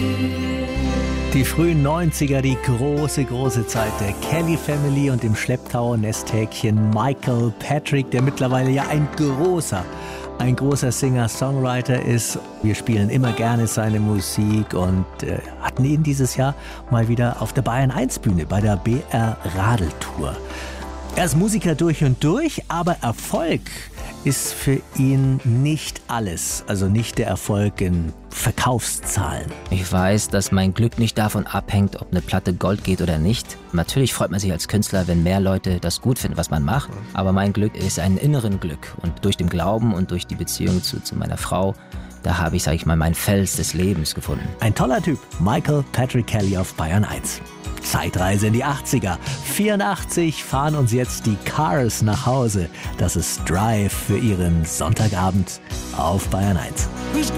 Die frühen 90er, die große Zeit der Kelly Family und dem Schlepptau Nesthäkchen Michael Patrick, der mittlerweile ja ein großer Singer-Songwriter ist. Wir spielen immer gerne seine Musik und hatten ihn dieses Jahr mal wieder auf der Bayern 1 Bühne bei der BR Radeltour. Er ist Musiker durch und durch, aber Erfolg ist für ihn nicht alles. Also nicht der Erfolg in Verkaufszahlen. Ich weiß, dass mein Glück nicht davon abhängt, ob eine Platte Gold geht oder nicht. Natürlich freut man sich als Künstler, wenn mehr Leute das gut finden, was man macht. Aber mein Glück ist ein inneren Glück. Und durch den Glauben und durch die Beziehung zu meiner Frau, da habe ich, sage ich mal, meinen Fels des Lebens gefunden. Ein toller Typ, Michael Patrick Kelly auf Bayern 1. Zeitreise in die 80er. 84 fahren uns jetzt die Cars nach Hause. Das ist Drive für Ihren Sonntagabend auf Bayern 1.